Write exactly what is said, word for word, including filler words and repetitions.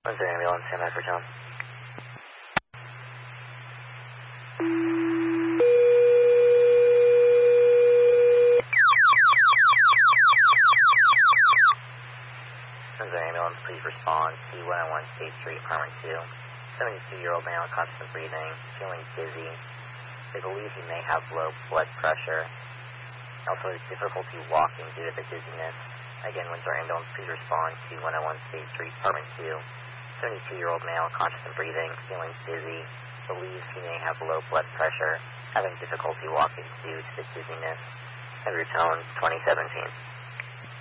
One's an ambulance, stand by for tone. One's an ambulance, please respond. C one oh one State Street, apartment two. seventy-two-year-old male, constant breathing, feeling dizzy. They believe he may have low blood pressure. Also has difficulty walking due to the dizziness. Again, Windsor ambulance, please respond. C one oh one State Street, apartment two. seventy-two-year-old male, conscious and breathing, feeling dizzy. Believes he may have low blood pressure, having difficulty walking due to the dizziness. Every tone, twenty seventeen.